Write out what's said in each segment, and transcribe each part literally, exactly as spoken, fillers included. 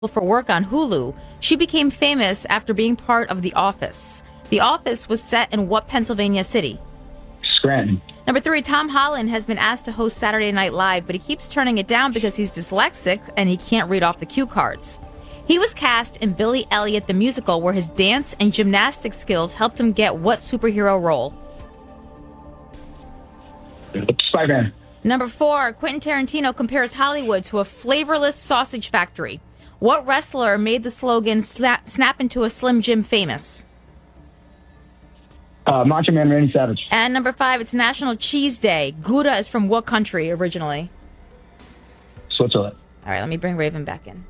for work on Hulu. She became famous after being part of The Office. The Office was set in what Pennsylvania city? Scranton. Number three, Tom Holland has been asked to host Saturday Night Live, but he keeps turning it down because he's dyslexic and he can't read off the cue cards. He was cast in Billy Elliot the Musical, where his dance and gymnastics skills helped him get what superhero role? Spider-Man. Number four, Quentin Tarantino compares Hollywood to a flavorless sausage factory. What wrestler made the slogan "Sla- snap into a Slim Jim" famous? Uh, Macho Man Randy Savage. And number five, it's National Cheese Day. Gouda is from what country originally? Switzerland. All right, let me bring Raven back in.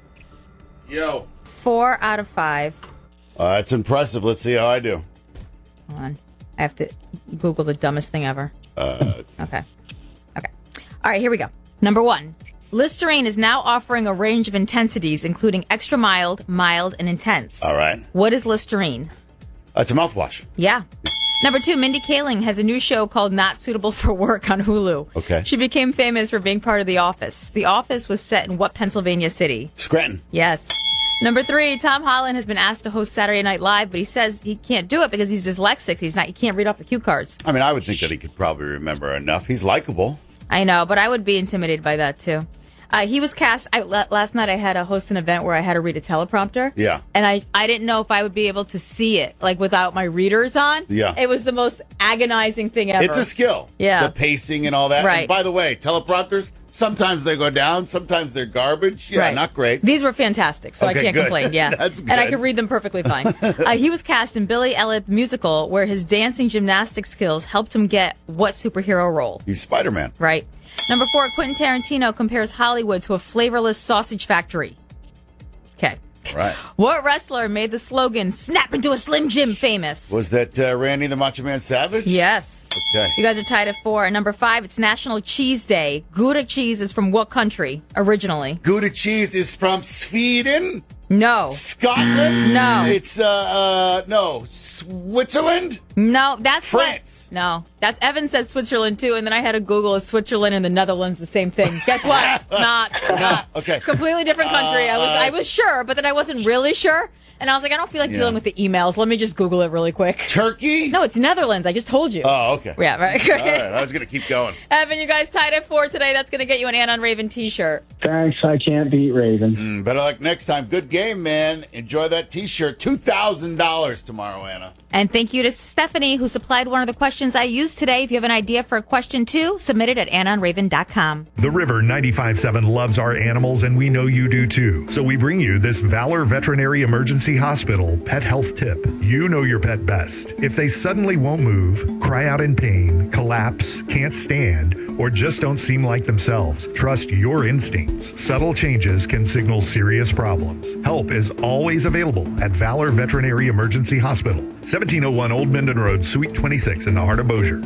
Yo. Four out of five. Uh, that's impressive. Let's see how I do. Hold on. I have to Google the dumbest thing ever. Uh, okay. Okay. All right, here we go. Number one. Listerine is now offering a range of intensities, including extra mild, mild, and intense. All right. What is Listerine? Uh, it's a mouthwash. Yeah. Number two, Mindy Kaling has a new show called Not Suitable for Work on Hulu. Okay. She became famous for being part of The Office. The Office was set in what Pennsylvania city? Scranton. Yes. Number three, Tom Holland has been asked to host Saturday Night Live, but he says he can't do it because he's dyslexic. He's not. He can't read off the cue cards. I mean, I would think that he could probably remember enough. He's likable. I know, but I would be intimidated by that too. Uh, he was cast. I, last night I had to host an event where I had to read a teleprompter. Yeah. And I, I didn't know if I would be able to see it, like, without my readers on. Yeah. It was the most agonizing thing ever. It's a skill. Yeah. The pacing and all that. Right. And by the way, teleprompters, sometimes they go down, sometimes they're garbage. Yeah, Right. not great. These were fantastic, so Okay, I can't good. complain. Yeah. That's And I good. could read them perfectly fine. uh, he was cast in Billy Elliot the Musical, where his dancing gymnastics skills helped him get what superhero role? He's Spider-Man. Right. Number four, Quentin Tarantino compares Hollywood to a flavorless sausage factory. Okay. Right. What wrestler made the slogan "Snap into a Slim Jim" famous? Was that uh, Randy the Macho Man Savage? Yes. Okay. You guys are tied at four. And number five, it's National Cheese Day. Gouda cheese is from what country originally? Gouda cheese is from Sweden? No. Scotland? No. It's, uh, uh, no, Switzerland? No, that's France. What, no, that's Evan said Switzerland too, and then I had to Google is Switzerland and the Netherlands the same thing. Guess what? not, not. Okay. Completely different country. I was, Uh, I was sure, but then I wasn't really sure, and I was like, I don't feel like Yeah. dealing with the emails. Let me just Google it really quick. Turkey? No, it's Netherlands. I just told you. Oh, okay. Yeah, right. All right, I was going to keep going. Evan, you guys tied at four today. That's going to get you an Ann on Raven T-shirt. Thanks, I can't beat Raven. Mm, better luck next time. Good game, man. Enjoy that T-shirt. two thousand dollars tomorrow, Anna. And thank you to Stephanie, who supplied one of the questions I used today. If you have an idea for a question, too, submit it at ann on raven dot com. The River ninety-five point seven loves our animals, and we know you do too. So we bring you this Valor Veterinary Emergency Hospital pet health tip. You know your pet best. If they suddenly won't move, cry out in pain, collapse, can't stand, or just don't seem like themselves, trust your instincts. Subtle changes can signal serious problems. Help is always available at Valor Veterinary Emergency Hospital, seventeen oh one Old Minden Road, Suite twenty-six in the heart of Bossier.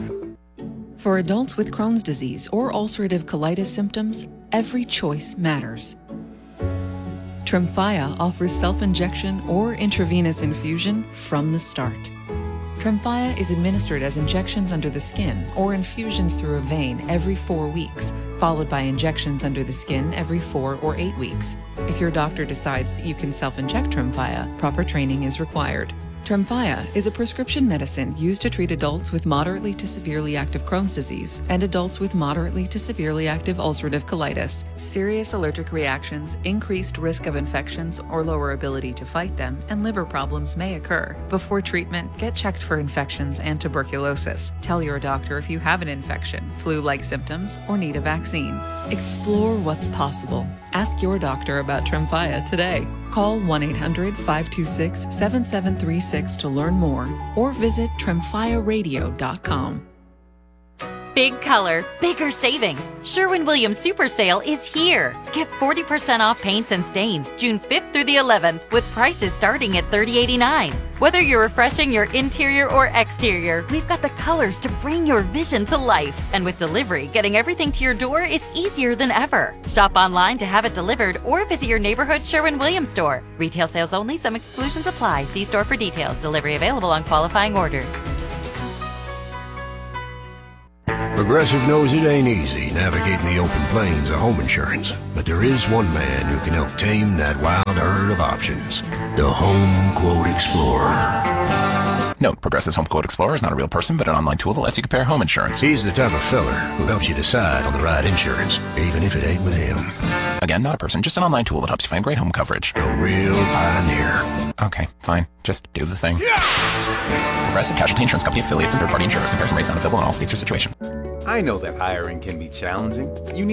For adults with Crohn's disease or ulcerative colitis symptoms, every choice matters. Tremfya offers self-injection or intravenous infusion from the start. Tremfya is administered as injections under the skin or infusions through a vein every four weeks, followed by injections under the skin every four or eight weeks. If your doctor decides that you can self-inject Tremfya, proper training is required. Tremfya is a prescription medicine used to treat adults with moderately to severely active Crohn's disease and adults with moderately to severely active ulcerative colitis. Serious allergic reactions, increased risk of infections or lower ability to fight them, and liver problems may occur. Before treatment, get checked for infections and tuberculosis. Tell your doctor if you have an infection, flu-like symptoms, or need a vaccine. Explore what's possible. Ask your doctor about Tremfya today. Call one eight hundred five two six seven seven three six to learn more or visit tremfya radio dot com. Big color, bigger savings. Sherwin-Williams Super Sale is here. Get forty percent off paints and stains June fifth through the eleventh with prices starting at thirty eighty-nine. Whether you're refreshing your interior or exterior, we've got the colors to bring your vision to life. And with delivery, getting everything to your door is easier than ever. Shop online to have it delivered or visit your neighborhood Sherwin-Williams store. Retail sales only. Some exclusions apply. See store for details. Delivery available on qualifying orders. Progressive knows it ain't easy navigating the open plains of home insurance, but there is one man who can help tame that wild herd of options. The Home Quote Explorer. Note, Progressive's Home Quote Explorer is not a real person, but an online tool that lets you compare home insurance. He's the type of feller who helps you decide on the right insurance, even if it ain't with him. Again, not a person, just an online tool that helps you find great home coverage. A real pioneer. Okay, fine. Just do the thing. Yeah! Progressive Casualty Insurance Company affiliates and third-party insurers. Comparison rates not available in all states or situations. I know that hiring can be challenging. You need